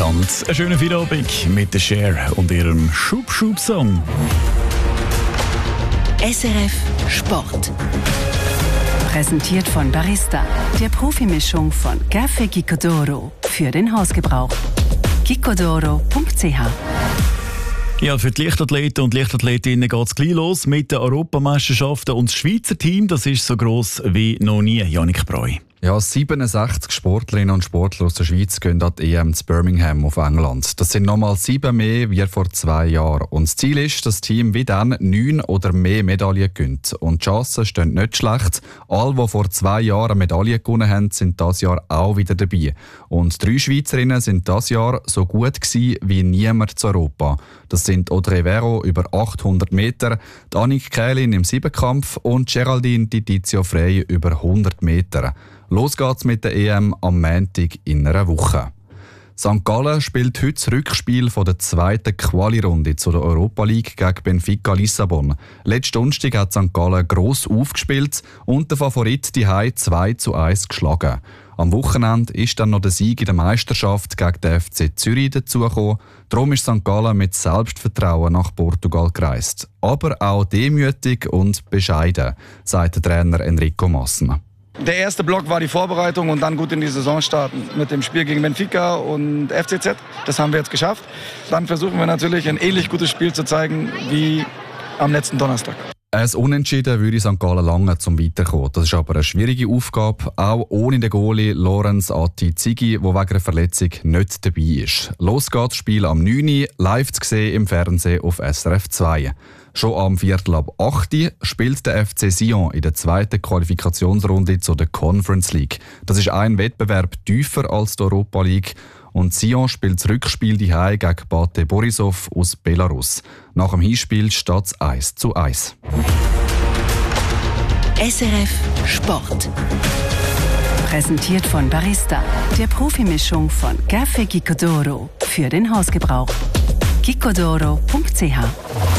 Ganz einen schönen Feierabend mit der Cher und ihrem Schub-Schub-Song. SRF Sport. Präsentiert von Barista, der Profimischung von Café Gicodoro für den Hausgebrauch. gicodoro.ch. Ja, für die Leichtathleten und Leichtathletinnen geht es gleich los mit den Europameisterschaften. Und das Schweizer Team, das ist so gross wie noch nie. Jannik Breu. Ja, 67 Sportlerinnen und Sportler aus der Schweiz gehen an die EM zu Birmingham auf England. Das sind nochmal 7 mehr wie vor 2 Jahren. Und das Ziel ist, dass das Team wie dann 9 oder mehr Medaillen gewinnt. Und die Chancen stehen nicht schlecht. Alle, die vor 2 Jahren eine Medaille gewonnen haben, sind dieses Jahr auch wieder dabei. Und 3 Schweizerinnen sind dieses Jahr so gut gewesen wie niemand zu Europa. Das sind Audrey Vero über 800 Meter, Annick Kählin im Siebenkampf und Geraldine Di Tizio Frey über 100 Meter. Los geht's mit der EM am Montag in einer Woche. St. Gallen spielt heute das Rückspiel von der zweiten Quali-Runde zu der Europa League gegen Benfica Lissabon. Letzten Donnerstag hat St. Gallen gross aufgespielt und der Favorit die Hai 2:1 geschlagen. Am Wochenende ist dann noch der Sieg in der Meisterschaft gegen den FC Zürich dazugekommen. Darum ist St. Gallen mit Selbstvertrauen nach Portugal gereist. Aber auch demütig und bescheiden, sagt der Trainer Enrico Massen. Der erste Block war die Vorbereitung und dann gut in die Saison starten mit dem Spiel gegen Benfica und FCZ. Das haben wir jetzt geschafft. Dann versuchen wir natürlich ein ähnlich gutes Spiel zu zeigen wie am letzten Donnerstag. Ein Unentschieden würde St. Gallen lange zum Weiterkommen. Das ist aber eine schwierige Aufgabe, auch ohne den Goalie Lorenz Atti-Zigi, der wegen einer Verletzung nicht dabei ist. Los geht das Spiel am 9 Uhr, live zu sehen im Fernsehen auf SRF 2. Schon am 7:15 spielt der FC Sion in der zweiten Qualifikationsrunde zu der Conference League. Das ist ein Wettbewerb tiefer als die Europa League. Und Sion spielt das Rückspiel daheim gegen Bate Borisov aus Belarus. Nach dem Hinspiel steht es 1:1. SRF Sport. Präsentiert von Barista, der Profimischung von Café Gicodoro für den Hausgebrauch. gicodoro.ch.